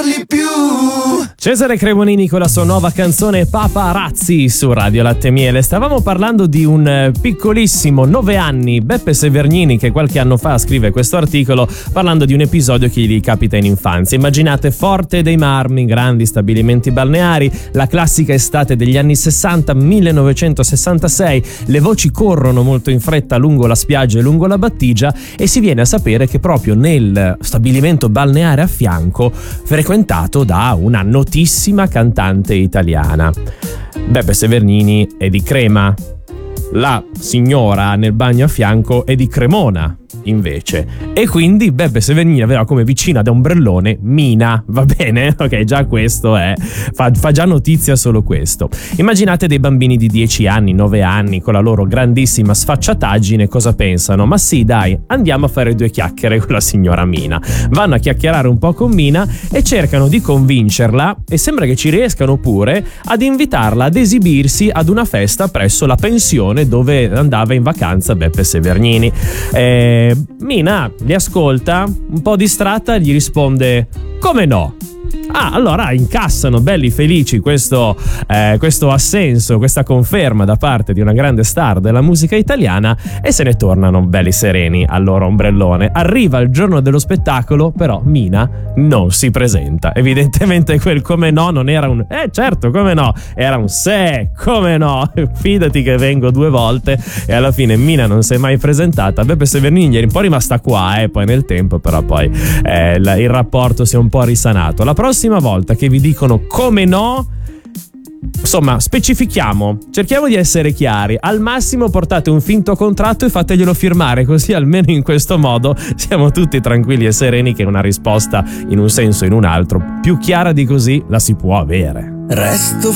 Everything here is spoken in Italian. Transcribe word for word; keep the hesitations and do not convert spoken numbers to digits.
voglio più. Cesare Cremonini con la sua nuova canzone Paparazzi su Radio Latte e Miele. Stavamo parlando di un piccolissimo, nove anni, Beppe Severnini, che qualche anno fa scrive questo articolo parlando di un episodio che gli capita in infanzia. Immaginate Forte dei Marmi, grandi stabilimenti balneari, la classica estate degli anni sessanta, millenovecentosessantasei, le voci corrono molto in fretta lungo la spiaggia e lungo la battigia e si viene a sapere che proprio nel stabilimento balneare a fianco, frequentato da una notissima cantante italiana. Beppe Severnini è di Crema, la signora nel bagno a fianco è di Cremona invece, e quindi Beppe Severnini aveva come vicina da ombrellone Mina, va bene? Ok, già questo è fa, fa già notizia solo questo. Immaginate dei bambini di dieci anni, nove anni con la loro grandissima sfacciataggine, cosa pensano? Ma sì, dai, andiamo a fare due chiacchiere con la signora Mina. Vanno a chiacchierare un po' con Mina e cercano di convincerla, e sembra che ci riescano pure, ad invitarla ad esibirsi ad una festa presso la pensione dove andava in vacanza Beppe Severnini. Eh, Mina li ascolta, un po' distratta, gli risponde: come no? Ah, allora incassano belli felici questo, eh, questo assenso, questa conferma da parte di una grande star della musica italiana, e se ne tornano belli sereni al loro ombrellone. Arriva il giorno dello spettacolo, però Mina non si presenta. Evidentemente quel come no non era un eh certo come no, era un se come no, fidati che vengo due volte. E alla fine Mina non si è mai presentata. Beppe Severnini è un po' rimasta qua eh, poi nel tempo, però poi eh, la, il rapporto si è un po' risanato. La prossima volta che vi dicono come no, insomma, specifichiamo, cerchiamo di essere chiari. Al massimo portate un finto contratto e fateglielo firmare, così almeno in questo modo siamo tutti tranquilli e sereni che una risposta in un senso o in un altro più chiara di così la si può avere. Resto